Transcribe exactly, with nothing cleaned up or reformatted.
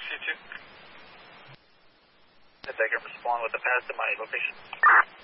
C two. If I can respond with the path to my location.